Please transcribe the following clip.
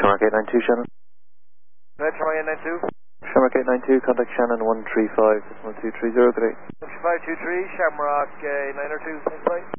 Shamrock 892, Shannon. Right, Shamrock 892. Shamrock 892, contact Shannon 135, 1230, good day. 13523, Shamrock 902, thanks, bye.